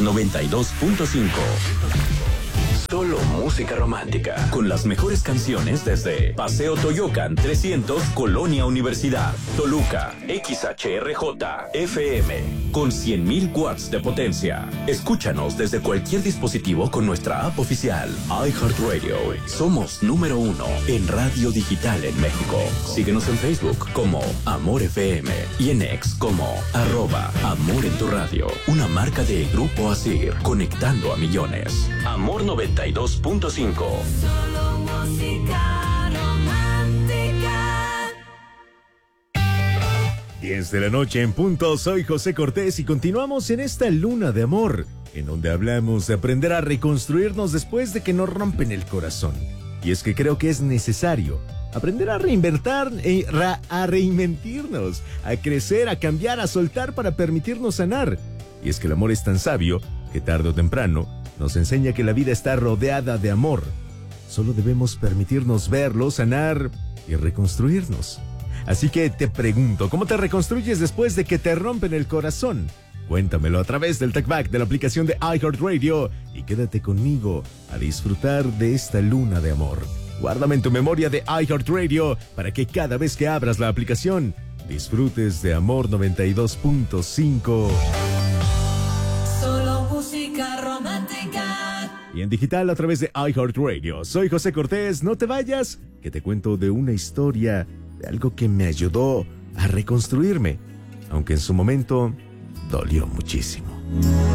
92.5. Solo música romántica, con las mejores canciones desde Paseo Toyocan 300, Colonia Universidad, Toluca, XHRJ, FM, con 100.000 watts de potencia. Escúchanos desde cualquier dispositivo con nuestra app oficial, iHeartRadio. Somos número 1 en radio digital en México. Síguenos en Facebook como Amor FM y en X como @Amor en tu radio. Una marca de Grupo Asir, conectando a millones. Amor 92.5. Solo música romántica. 10 de la noche en punto, soy José Cortés y continuamos en esta luna de amor, en donde hablamos de aprender a reconstruirnos después de que nos rompen el corazón. Y es que creo que es necesario aprender a reinventar, a reinventarnos, a crecer, a cambiar, a soltar para permitirnos sanar. Y es que el amor es tan sabio que tarde o temprano nos enseña que la vida está rodeada de amor. Solo debemos permitirnos verlo, sanar y reconstruirnos. Así que te pregunto, ¿cómo te reconstruyes después de que te rompen el corazón? Cuéntamelo a través del TalkBack de la aplicación de iHeartRadio y quédate conmigo a disfrutar de esta luna de amor. Guárdame en tu memoria de iHeartRadio para que cada vez que abras la aplicación disfrutes de Amor 92.5. Solo música romántica. Y en digital a través de iHeartRadio. Soy José Cortés, no te vayas, que te cuento de una historia, de algo que me ayudó a reconstruirme, aunque en su momento dolió muchísimo.